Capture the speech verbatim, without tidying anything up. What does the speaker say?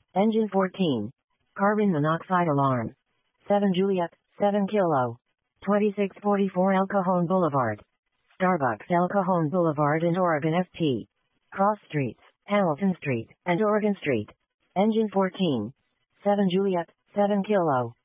Engine fourteen. Carbon monoxide alarm. seven Juliet, seven Kilo. twenty-six forty-four El Cajon Boulevard. Starbucks El Cajon Boulevard and Oregon F T. Cross Streets, Hamilton Street, and Oregon Street. Engine fourteen. seven Juliet, seven Kilo.